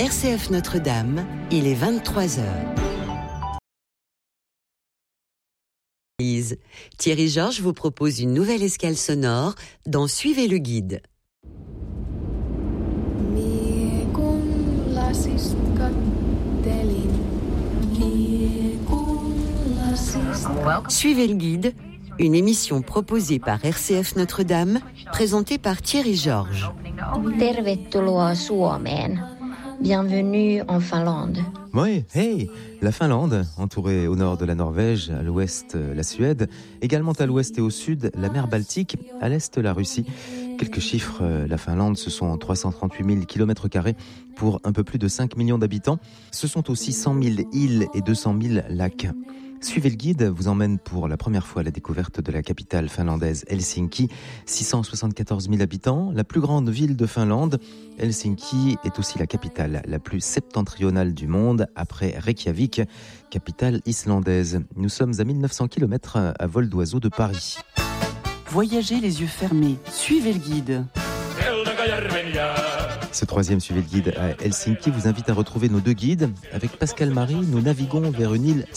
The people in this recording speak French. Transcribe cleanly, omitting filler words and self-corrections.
RCF Notre-Dame, il est 23h. Thierry Georges vous propose une nouvelle escale sonore dans Suivez le guide. Suivez le guide, une émission proposée par RCF Notre-Dame, présentée par Thierry Georges. Tervetuloa Suomeen. Bienvenue en Finlande. Oui, hey, la Finlande, entourée au nord de la Norvège, à l'ouest la Suède, également à l'ouest et au sud la mer Baltique, à l'est la Russie. Quelques chiffres, la Finlande, ce sont 338 000 km² pour un peu plus de 5 millions d'habitants. Ce sont aussi 100 000 îles et 200 000 lacs. Suivez le guide vous emmène pour la première fois à la découverte de la capitale finlandaise Helsinki. 674 000 habitants, la plus grande ville de Finlande. Helsinki est aussi la capitale la plus septentrionale du monde, après Reykjavik, capitale islandaise. Nous sommes à 1900 km à vol d'oiseau de Paris. Voyagez les yeux fermés, suivez le guide. Ce troisième Suivez le guide à Helsinki vous invite à retrouver nos deux guides. Avec Pascal Marie, nous naviguons vers une île